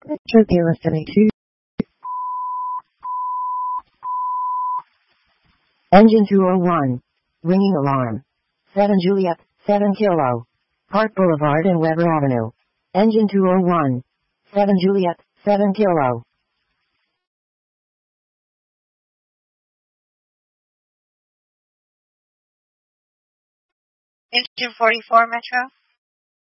Trippier Destiny 2. Engine 201. Ringing alarm. 7 Juliet, 7 Kilo. Park Boulevard and Weber Avenue. Engine 201. 7 Juliet, 7 Kilo. Engine 44 Metro.